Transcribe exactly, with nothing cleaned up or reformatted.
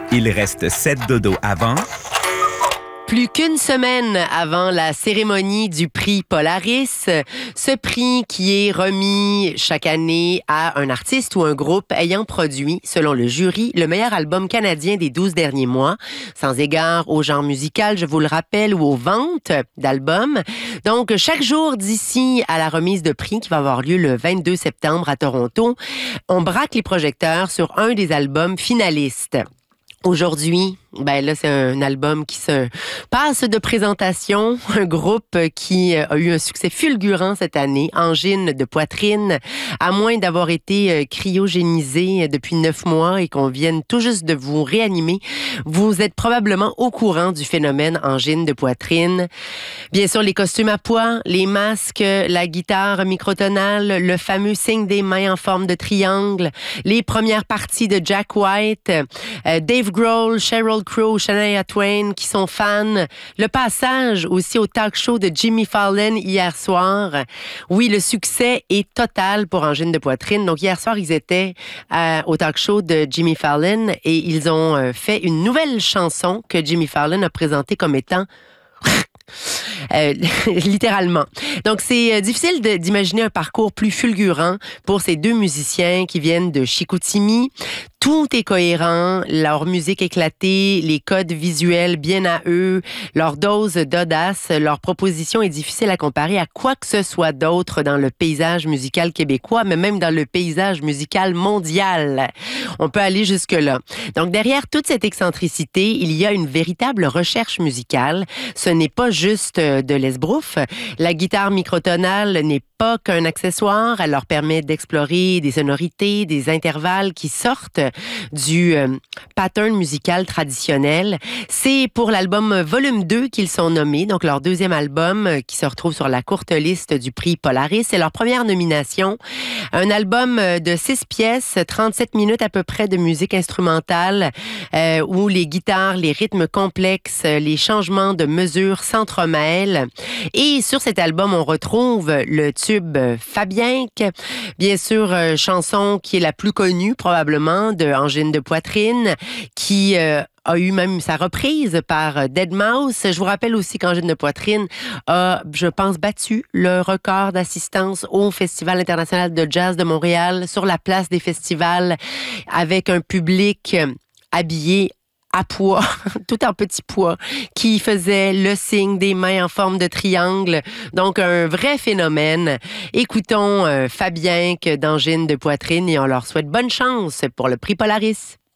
Il reste sept dodos avant. Plus qu'une semaine avant la cérémonie du prix Polaris, ce prix qui est remis chaque année à un artiste ou un groupe ayant produit, selon le jury, le meilleur album canadien des douze derniers mois, sans égard au genre musical, je vous le rappelle, ou aux ventes d'albums. Donc, chaque jour d'ici à la remise de prix qui va avoir lieu le vingt-deux septembre à Toronto, on braque les projecteurs sur un des albums finalistes. Aujourd'hui, ben là, c'est un album qui se passe de présentation. Un groupe qui a eu un succès fulgurant cette année, Angine de poitrine, à moins d'avoir été cryogénisé depuis neuf mois et qu'on vienne tout juste de vous réanimer. Vous êtes probablement au courant du phénomène Angine de poitrine. Bien sûr, les costumes à pois, les masques, la guitare microtonale, le fameux signe des mains en forme de triangle, les premières parties de Jack White, euh, Dave Grohl, Sheryl Crow, Shania Twain qui sont fans. Le passage aussi au talk show de Jimmy Fallon hier soir. Oui, le succès est total pour Angine de poitrine. Donc hier soir, ils étaient euh, au talk show de Jimmy Fallon et ils ont euh, fait une nouvelle chanson que Jimmy Fallon a présentée comme étant Euh, littéralement. Donc, c'est euh, difficile de, d'imaginer un parcours plus fulgurant pour ces deux musiciens qui viennent de Chicoutimi. Tout est cohérent, leur musique éclatée, les codes visuels bien à eux, leur dose d'audace, leur proposition est difficile à comparer à quoi que ce soit d'autre dans le paysage musical québécois, mais même dans le paysage musical mondial. On peut aller jusque-là. Donc, derrière toute cette excentricité, il y a une véritable recherche musicale. Ce n'est pas juste de l'esbrouf. La guitare microtonale n'est pas qu'un accessoire. Elle leur permet d'explorer des sonorités, des intervalles qui sortent du euh, pattern musical traditionnel. C'est pour l'album Volume deux qu'ils sont nommés, donc leur deuxième album euh, qui se retrouve sur la courte liste du prix Polaris. C'est leur première nomination. Un album de six pièces, trente-sept minutes à peu près de musique instrumentale euh, où les guitares, les rythmes complexes, les changements de mesure s'entremêlent. Et sur cet album, on retrouve le tube Fabienque, bien sûr, euh, chanson qui est la plus connue probablement de Angine de poitrine, qui euh, a eu même sa reprise par deadmau5. Je vous rappelle aussi qu'Angine de poitrine a, je pense, battu le record d'assistance au Festival international de jazz de Montréal sur la place des festivals avec un public habillé à pois, tout en petits pois, qui faisait le signe des mains en forme de triangle. Donc, un vrai phénomène. Écoutons euh, Fabienque d'Angine de poitrine et on leur souhaite bonne chance pour le prix Polaris.